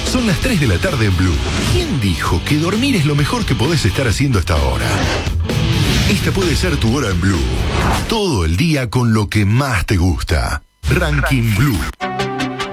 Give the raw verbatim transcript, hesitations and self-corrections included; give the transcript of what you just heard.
Son las tres de la tarde en Blue. ¿Quién dijo que dormir es lo mejor que podés estar haciendo hasta ahora? Esta puede ser tu hora en Blue. Todo el día con lo que más te gusta. Ranking Blue.